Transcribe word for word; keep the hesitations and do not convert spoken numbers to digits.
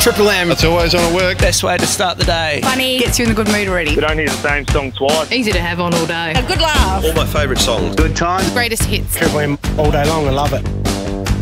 Triple M. It's always on at work. Best way to start the day. Funny, gets you in the good mood already. You don't hear the same song twice. Easy to have on all day. A good laugh. All my favourite songs. Good time. Greatest hits. Triple M all day long, I love it.